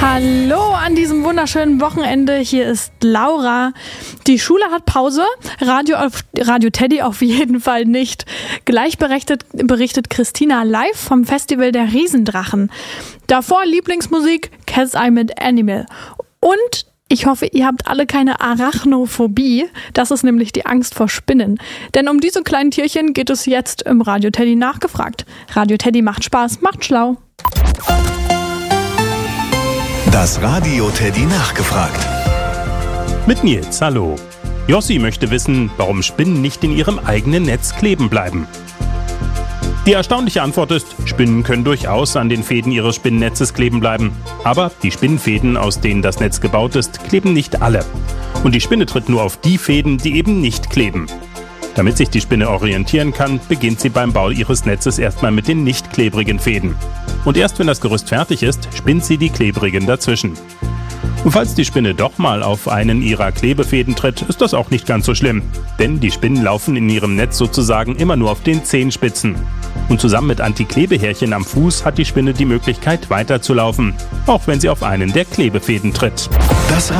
Hallo an diesem wunderschönen Wochenende, hier ist Laura. Die Schule hat Pause, Radio Teddy auf jeden Fall nicht. Gleichberechtigt berichtet Christina live vom Festival der Riesendrachen. Davor Lieblingsmusik, Cat's Eye mit Animal. Und ich hoffe, ihr habt alle keine Arachnophobie. Das ist nämlich die Angst vor Spinnen. Denn um diese kleinen Tierchen geht es jetzt im Radio Teddy nachgefragt. Radio Teddy macht Spaß, macht schlau. Das Radio Teddy nachgefragt. Mit Nils, hallo. Jossi möchte wissen, warum Spinnen nicht in ihrem eigenen Netz kleben bleiben. Die erstaunliche Antwort ist, Spinnen können durchaus an den Fäden ihres Spinnennetzes kleben bleiben. Aber die Spinnenfäden, aus denen das Netz gebaut ist, kleben nicht alle. Und die Spinne tritt nur auf die Fäden, die eben nicht kleben. Damit sich die Spinne orientieren kann, beginnt sie beim Bau ihres Netzes erstmal mit den nicht klebrigen Fäden. Und erst wenn das Gerüst fertig ist, spinnt sie die klebrigen dazwischen. Und falls die Spinne doch mal auf einen ihrer Klebefäden tritt, ist das auch nicht ganz so schlimm. Denn die Spinnen laufen in ihrem Netz sozusagen immer nur auf den Zehenspitzen. Und zusammen mit Antiklebehärchen am Fuß hat die Spinne die Möglichkeit weiterzulaufen, auch wenn sie auf einen der Klebefäden tritt. Das